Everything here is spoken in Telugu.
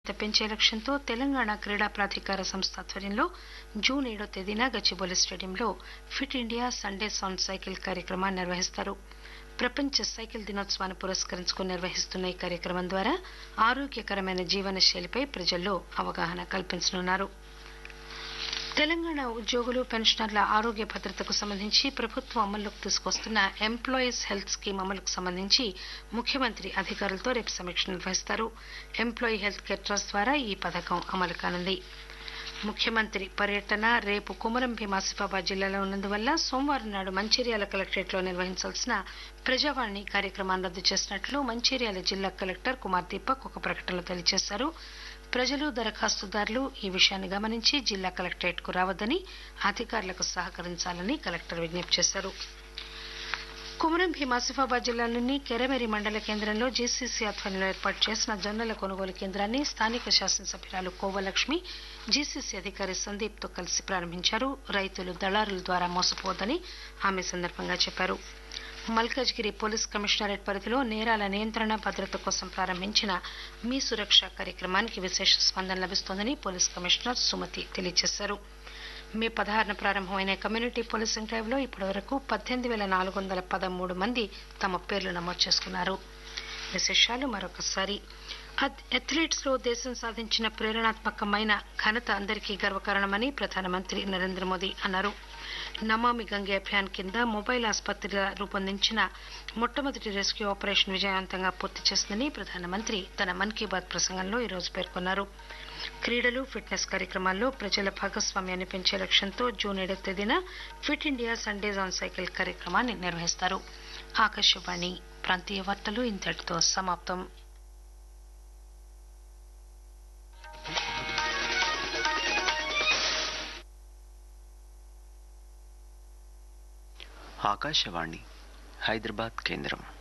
పెంచే లక్ష్యంతో తెలంగాణ క్రీడా ప్రాధికార సంస్థ ఆధ్వర్యంలో జూన్ 7వ తేదీన గచ్చిబౌలి స్టేడియంలో fit India Sundays on cycle కార్యక్రమాన్ని నిర్వహిస్తారు. ప్రపంచ సైకిల్ దినోత్సవాన్ని పురస్కరించుకుని నిర్వహిస్తున్న ఈ కార్యక్రమం ద్వారా ఆరోగ్యకరమైన జీవన శైలిపై ప్రజల్లో అవగాహన కల్పించనున్నారు. తెలంగాణ ఉద్యోగులు పెన్షనర్ల ఆరోగ్య భద్రతకు సంబంధించి ప్రభుత్వం అమల్లోకి తీసుకొస్తున్న ఎంప్లాయీస్ హెల్త్ స్కీమ్ అమలుకు సంబంధించి ముఖ్యమంత్రి అధికారులతో రేపు సమీక్ష నిర్వహిస్తారు. ఎంప్లాయీ హెల్త్ కేర్ ట్రస్ట్ ద్వారా ఈ పథకం అమలు కానుంది. ముఖ్యమంత్రి పర్యటన రేపు కుమరం భీం ఆసిఫాబాద్ జిల్లాలో ఉన్నందువల్ల సోమవారం నాడు మంచిర్యాల కలెక్టరేట్లో నిర్వహించాల్సిన ప్రజావాణి కార్యక్రమాన్ని రద్దు చేసినట్లు మంచిర్యాల జిల్లా కలెక్టర్ కుమార్ దీపక్ ఒక ప్రకటనలో తెలియజేశారు. ప్రజలు దరఖాస్తుదారులు ఈ విషయాన్ని గమనించి జిల్లా కలెక్టరేట్ కు రావద్దని అధికారులకు సహకరించాలని కలెక్టర్ విజ్ఞప్తి చేశారు. కుమరం భీం ఆసిఫాబాద్ జిల్లాలోని కెరమెరి మండల కేంద్రంలో జీసీసీ ఆధ్వర్యంలో ఏర్పాటు చేసిన జొన్నల కొనుగోలు కేంద్రాన్ని స్థానిక శాసనసభ్యురాలు కోవలక్ష్మి జీసీసీ అధికారి సందీప్ తో కలిసి ప్రారంభించారు. రైతులు దళారుల ద్వారా మోసపోవద్దని ఆమె సందర్భంగా చెప్పారు. మల్కాజ్గిరి పోలీస్ కమిషనరేట్ పరిధిలో నేరాల నియంత్రణ భద్రత కోసం ప్రారంభించిన మీ సురక్ష కార్యక్రమానికి విశేష స్పందన లభిస్తోందని పోలీస్ కమిషనర్ సుమతి తెలియజేశారు. మే 16న ప్రారంభమైన కమ్యూనిటీ పోలీసింగ్ డ్రైవ్ లో ఇప్పటివరకు 18,413 మంది తమ పేర్లు నమోదు చేసుకున్నారు. విశేషాలు మరొకసారి. అథ్లెట్స్ లో దేశం సాధించిన ప్రేరణాత్మకమైన ఘనత అందరికీ గర్వకారణమని ప్రధానమంత్రి నరేంద్ర మోదీ అన్నారు. నమామి గంగే అభియాన్ కింద మొబైల్ ఆసుపత్రిగా రూపొందించిన మొట్టమొదటి రెస్క్యూ ఆపరేషన్ విజయవంతంగా పూర్తి చేసిందని ప్రధానమంత్రి తన మన్ కీ బాత్ ప్రసంగంలో ఈరోజు పేర్కొన్నారు. క్రీడలు ఫిట్నెస్ కార్యక్రమాల్లో ప్రజల భాగస్వామ్యాన్ని పెంచే లక్ష్యంతో జూన్ 7వ తేదీన fit India Sundays on cycle కార్యక్రమాన్ని నిర్వహిస్తారు. ఆకాశవాణి ప్రాంతీయ వార్తలు ఇంతటితో సమాప్తం. ఆకాశవాణి హైదరాబాద్ కేంద్రం.